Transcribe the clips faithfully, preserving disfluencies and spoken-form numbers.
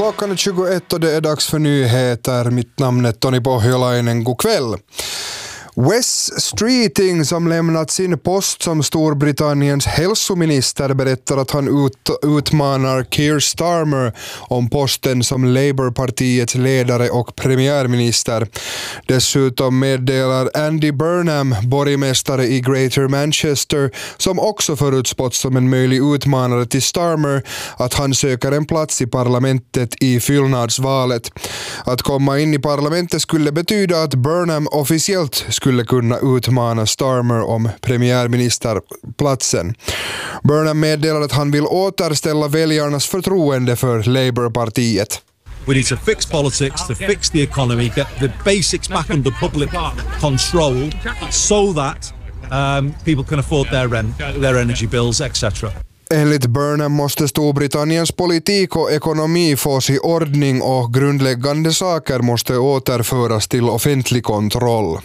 Klockan är tjugoett och det är dags för nyheter. Mitt namn är Toni Pohjolainen. God kväll. Wes Streeting, som lämnat sin post som Storbritanniens hälsominister, berättar att han ut, utmanar Keir Starmer om posten som Labourpartiets ledare och premiärminister. Dessutom meddelar Andy Burnham, borgmästare i Greater Manchester, som också förutspått som en möjlig utmanare till Starmer, att han söker en plats i parlamentet i fyllnadsvalet. Att komma in i parlamentet skulle betyda att Burnham officiellt skulle kunna utmana Starmer om premiärministerplatsen. Burnham meddelar att han vill återställa väljarnas förtroende för Labourpartiet. We need to fix politics, to fix the economy, get the basics back under public control so that um, people can afford their rent, their energy bills, et cetera. Enligt Burnham måste Storbritanniens politik och ekonomi fås i ordning och grundläggande saker måste återföras till offentlig kontroll.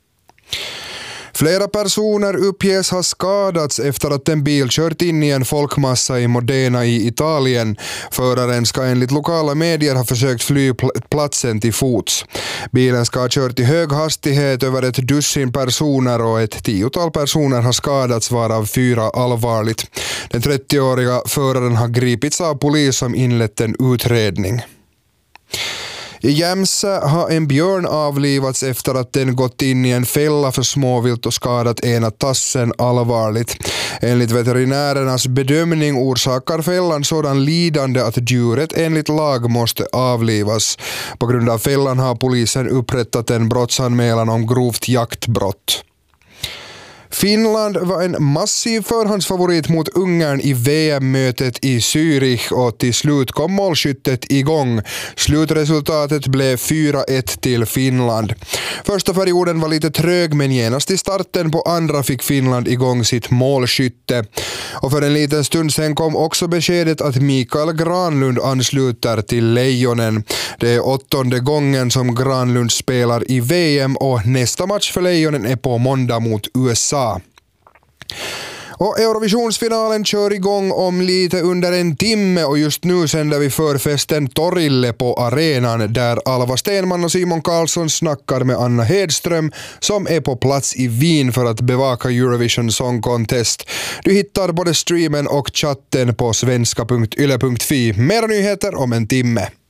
Flera personer uppges ha skadats efter att en bil kört in i en folkmassa i Modena i Italien. Föraren ska enligt lokala medier ha försökt fly platsen till fots. Bilen ska ha kört i hög hastighet över ett dussin personer och ett tiotal personer har skadats, varav fyra allvarligt. Den trettioåriga föraren har gripits av polis som inlett en utredning. I Jämse har en björn avlivats efter att den gått in i en fälla för småvilt och skadat ena tassen allvarligt. Enligt veterinärernas bedömning orsakar fällan sådan lidande att djuret enligt lag måste avlivas. På grund av fällan har polisen upprättat en brottsanmälan om grovt jaktbrott. Finland var en massiv förhandsfavorit mot Ungern i V M-mötet i Zürich och till slut kom målskyttet igång. Slutresultatet blev fyra ett till Finland. Första perioden var lite trög, men genast i starten på andra fick Finland igång sitt målskytte. Och för en liten stund sen kom också beskedet att Mikael Granlund ansluter till Lejonen. Det är åttonde gången som Granlund spelar i V M och nästa match för Lejonen är på måndag mot U S A. Och Eurovisionsfinalen kör igång om lite under en timme och just nu sänder vi förfesten Torille på arenan där Alva Stenman och Simon Karlsson snackar med Anna Hedström som är på plats i Wien för att bevaka Eurovision Song Contest. Du hittar både streamen och chatten på svenska punkt yle punkt fi. Mera nyheter om en timme.